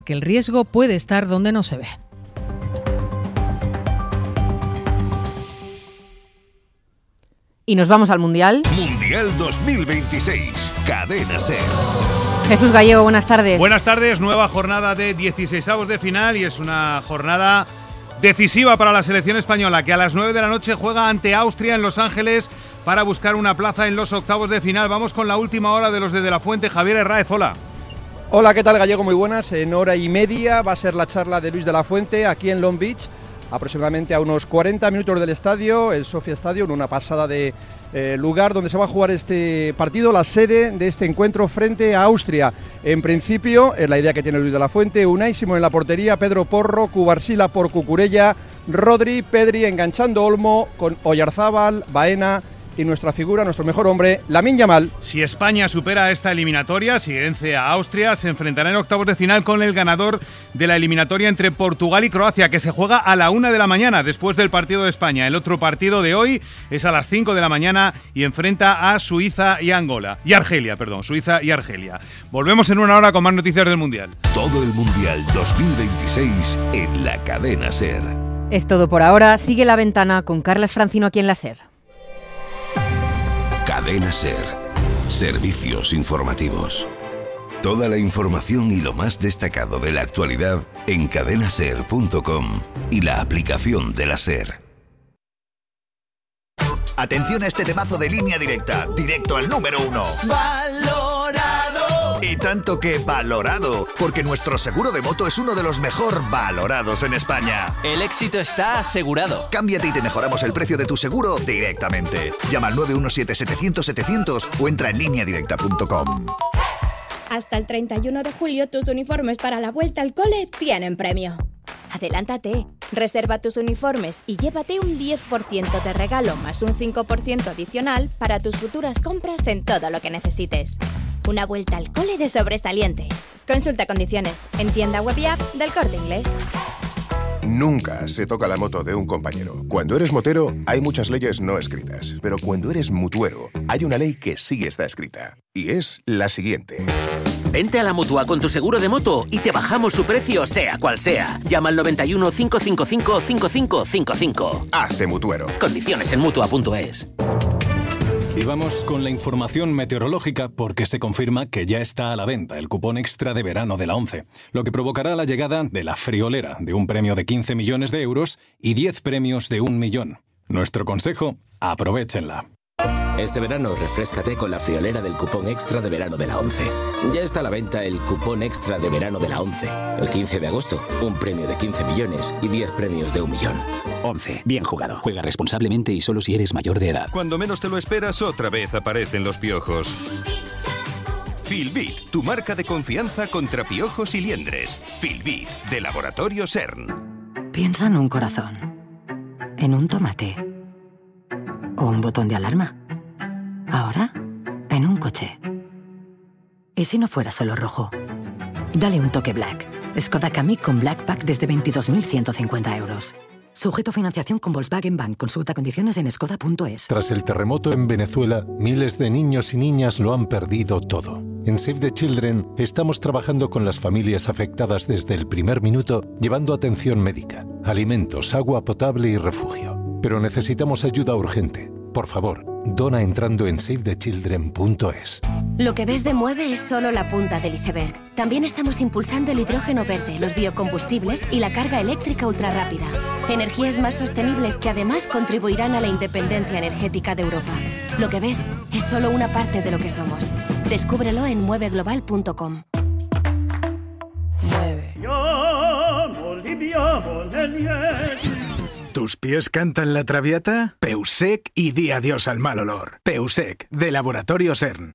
que el riesgo puede estar donde no se ve. Y nos vamos al Mundial. Mundial 2026, Cadena SER. Jesús Gallego, buenas tardes. Buenas tardes, nueva jornada de 16avos de final y es una jornada decisiva para la selección española, que a las 9 de la noche juega ante Austria en Los Ángeles para buscar una plaza en los octavos de final. Vamos con la última hora de los de La Fuente. Javier Herráez, hola. Hola, ¿qué tal, Gallego? Muy buenas. En hora y media va a ser la charla de Luis de la Fuente aquí en Long Beach, aproximadamente a unos 40 minutos del estadio, el Sofia Stadium, una pasada de lugar donde se va a jugar este partido, la sede de este encuentro frente a Austria. En principio, es la idea que tiene Luis de la Fuente: Unai Simón en la portería, Pedro Porro, Cubarsila por Cucurella, Rodri, Pedri enganchando Olmo con Oyarzábal, Baena y nuestra figura, nuestro mejor hombre, Lamine Yamal. Si España supera esta eliminatoria, si vence a Austria, se enfrentará en octavos de final con el ganador de la eliminatoria entre Portugal y Croacia, que se juega a la 1 de la mañana después del partido de España. El otro partido de hoy es a las 5 de la mañana y enfrenta a Suiza y Suiza y Argelia. Volvemos en una hora con más noticias del Mundial. Todo el Mundial 2026 en la Cadena SER. Es todo por ahora. Sigue La Ventana con Carlas Francino aquí en la SER. Cadena SER. Servicios informativos. Toda la información y lo más destacado de la actualidad en cadenaser.com y la aplicación de la SER. Atención a este temazo de Línea Directa, directo al número 1. ¡Valorado! Y tanto que valorado, porque nuestro seguro de moto es uno de los mejor valorados en España. El éxito está asegurado. Cámbiate y te mejoramos el precio de tu seguro directamente. Llama al 917-700-700 o entra en lineadirecta.com. Hasta el 31 de julio tus uniformes para la vuelta al cole tienen premio. Adelántate, reserva tus uniformes y llévate un 10% de regalo más un 5% adicional para tus futuras compras en todo lo que necesites. Una vuelta al cole de sobresaliente. Consulta condiciones en tienda web y app del Corte Inglés. Nunca se toca la moto de un compañero. Cuando eres motero, hay muchas leyes no escritas. Pero cuando eres mutuero, hay una ley que sí está escrita. Y es la siguiente. Vente a la Mutua con tu seguro de moto y te bajamos su precio, sea cual sea. Llama al 91 555 5555. Hazte mutuero. Condiciones en Mutua.es. Y vamos con la información meteorológica porque se confirma que ya está a la venta el cupón extra de verano de la ONCE, lo que provocará la llegada de la friolera de un premio de 15 millones de euros y 10 premios de 1 millón. Nuestro consejo: aprovéchenla. Este verano refréscate con la friolera del cupón extra de verano de la ONCE. Ya está a la venta el cupón extra de verano de la ONCE. El 15 de agosto, un premio de 15 millones y 10 premios de 1 millón. ONCE. Bien jugado. Juega responsablemente y solo si eres mayor de edad. Cuando menos te lo esperas, otra vez aparecen los piojos. Filbit, tu marca de confianza contra piojos y liendres. Filbit, de Laboratorio CERN. Piensa en un corazón, en un tomate o un botón de alarma. Ahora, en un coche. ¿Y si no fuera solo rojo? Dale un toque Black. Skoda Kamiq con Black Pack desde 22.150 euros. Sujeto a financiación con Volkswagen Bank. Consulta condiciones en skoda.es. Tras el terremoto en Venezuela, miles de niños y niñas lo han perdido todo. En Save the Children estamos trabajando con las familias afectadas desde el primer minuto, llevando atención médica, alimentos, agua potable y refugio. Pero necesitamos ayuda urgente. Por favor, dona entrando en savethechildren.es. Lo que ves de Mueve es solo la punta del iceberg. También estamos impulsando el hidrógeno verde, los biocombustibles y la carga eléctrica ultrarrápida. Energías más sostenibles que además contribuirán a la independencia energética de Europa. Lo que ves es solo una parte de lo que somos. Descúbrelo en mueveglobal.com. ¿Tus pies cantan la traviata? Peusec y di adiós al mal olor. Peusec, de Laboratorio CERN.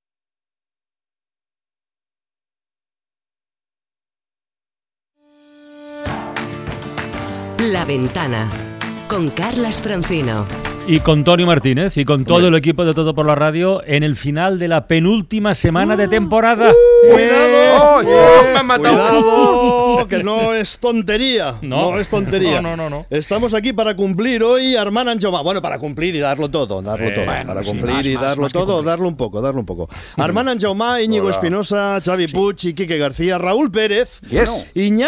La Ventana, con Carlas Francino. Y con Tony Martínez y con todo el equipo de Todo por la Radio en el final de la penúltima semana de temporada. ¡Cuidado! Me han matado. ¡Cuidado! que no es tontería. No es tontería. No. Estamos aquí para cumplir hoy Armand Anjomà. Bueno, para cumplir y darlo todo. Para cumplir y darlo todo, darlo un poco. Armand Anjomà, Íñigo Espinosa, Xavi Puig, Quique García, Raúl Pérez,